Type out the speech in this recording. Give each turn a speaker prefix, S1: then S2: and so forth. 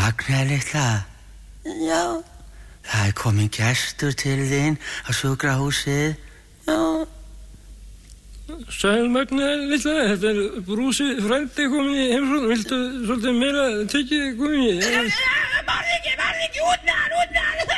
S1: Magna litla.
S2: Já.
S1: Það komin gestur til þín á sjúkrahúsið.
S2: Já.
S3: Sæl Magna litla, þetta Brúsi frændi komin í heimsókn. Viltu svolítið meira tekið komin í?
S2: Varð ekki, út með hann!